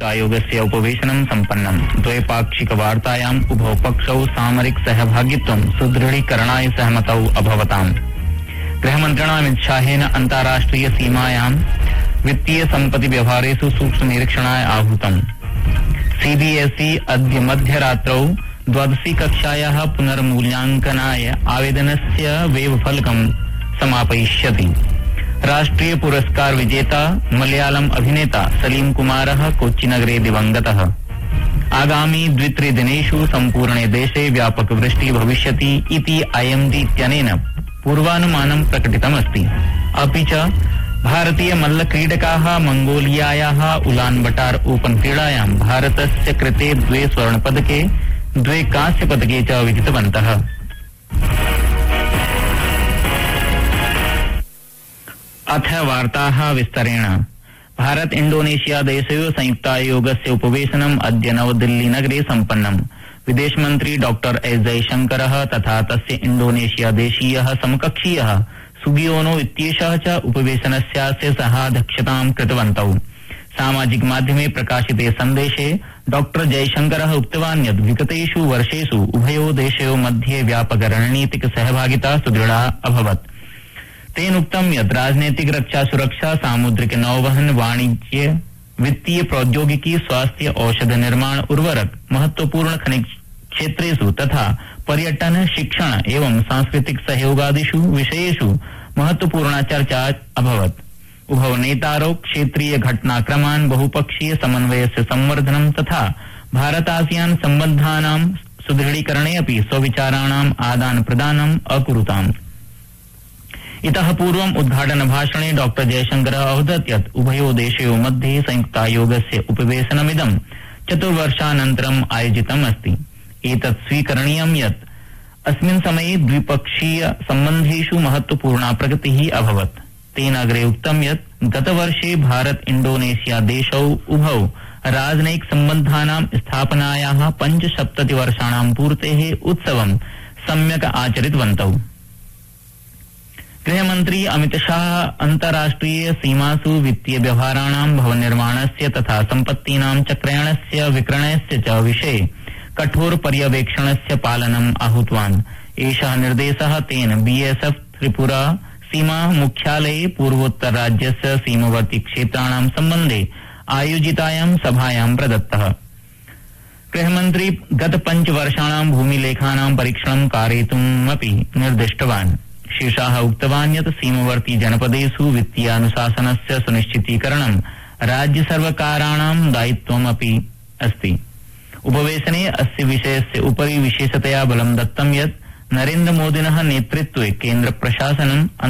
संयुक्तायोगस्य उपवेशनं सम्पन्नम्। द्वैपाक्षिकवार्तायाम् उभौ पक्षौ सामरिक सहभागित्वं सुदृढीकरणाय सहमतौ अभवताम्। गृहमन्त्रिणा अमित शाहेन अन्ताराष्ट्रिय सीमायां वित्तीय सम्पत्ति व्यवहारेषु सूक्ष्म निरीक्षणाय आहूतम्। सीबीएसई अद्य मध्यरात्रौ द्वादशी कक्षायाः पुनर्मूल्याङ्कनाय आवेदनस्य वेबफलकं समापयिष्यति। राष्ट्रिय पुरस्कार विजेता मलयालम अभिनेता सलीम कुमारः कोच्चिनगरे दिवंगतः। आगामी 2-3 दिनेषु सम्पूर्णे देशे व्यापक वृष्टिः भविष्यति इति IMD इत्यनेन पूर्वानुमानं प्रकटितमस्ति। अपि च भारतीय मल्लक्रीडकाः मंगोलियायाः उलानबटार ओपन क्रीडायां भारतस्य कृते 2 स्वर्णपदके 2 कांस्यपदके च विजितवन्तः। अथ वार्ताः विस्तरेण। भारत इंडोनेशिया देशयोः संयुक्तायोगस्य उपवेशनम् अद्य नवदिल्ली नगरे सम्पन्नम्। विदेश मन्त्री डॉक्टर एस जयशंकरः तथा तस्य इंडोनेशिया देशीयः समकक्षीयः सुगियोनो इत्येषः च उपवेशनस्यास्य सहाध्यक्षतां कृतवन्तौ। सामाजिक माध्यमे प्रकाशिते सन्देशे डॉक्टर जयशंकरः उक्तवान् यत् विगतेषु वर्षेषु उभयोः देशयोः मध्ये व्यापक रणनीतिक सहभागिता सुदृढा अभवत्। तेन उक्तं यत् राजनैतिक रक्षा सुरक्षा सामुद्रिक नौवहन वाणिज्य वित्तीय प्रौद्योगिकी स्वास्थ्य औषध निर्माण उर्वरक महत्वपूर्ण खनिज क्षेत्रेषु तथा पर्यटन शिक्षण एवं सांस्कृतिक सहयोगादिषु विषयेषु महत्वपूर्णा चर्चा अभवत्। उभौ नेतारौ क्षेत्रीय घटनाक्रमान् बहुपक्षीय समन्वयस्य संवर्धनं तथा भारत आसियान सम्बन्धानां सुदृढीकरणे अपि स्वविचाराणाम् आदान प्रदानम् अकुरुताम्। इतः पूर्वम् उद्घाटन भाषणे डॉक्टर जयशंकरः अवदत् यत् उभयोः देशयोः मध्ये संयुक्तायोगस्य उपवेशनमिदं 4 वर्षानन्तरम् आयोजितम् अस्ति। एतत् स्वीकरणीयं यत् अस्मिन् समये द्विपक्षीय सम्बन्धेषु महत्वपूर्णा प्रगतिः अभवत्। तेन अग्रे उक्तं यत् गतवर्षे भारत इंडोनेशिया देशौ उभौ राजनयिक सम्बन्धानां स्थापनायाः 75 वर्षाणां पूर्तेः उत्सवं सम्यक् आचरितवन्तौ। गृहमन्त्री अमित शाह अन्ताराष्ट्रिय सीमासु वित्तीय व्यवहाराणां भवन निर्माणस्य तथा सम्पत्तीनां च क्रयणस्य विक्रयणस्य च विषये कठोर पर्यवेक्षणस्य पालनम् आहूतवान्। एषः निर्देशः तेन BSF त्रिपुरा सीमा मुख्यालये पूर्वोत्तर राज्यस्य सीमवर्ती क्षेत्राणां सम्बन्धे आयोजितायां सभायां प्रदत्तः। गृहमन्त्री गत 5 वर्षाणां भूमिलेखानां परीक्षणं कारयितुमपि निर्दिष्टवान्। श्री शाह उक्तवान् यत् सीमवर्ती जनपदेषु वित्तीयानुशासनस्य सुनिश्चितीकरणं राज्य सर्वकाराणां दायित्वमपि अस्ति। उपवेशने अस्य विषयस्य उपरि विशेषतया बलं दत्तं यत् नरेन्द्र मोदिनः नेतृत्वे केन्द्र प्रशासनं